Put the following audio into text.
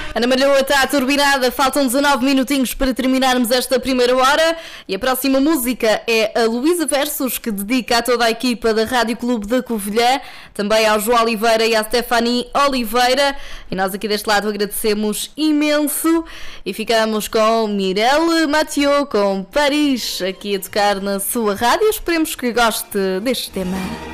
Ana Malhoa está turbinada, faltam 19 minutinhos para terminarmos esta primeira hora e a próxima música é a Luísa Versus, que dedica a toda a equipa da Rádio Clube da Covilhã, também ao João Oliveira e à Stephanie Oliveira, e nós aqui deste lado agradecemos imenso e ficamos com Mirelle Mathieu, com Paris, aqui a tocar na sua rádio. Esperemos que goste deste tema.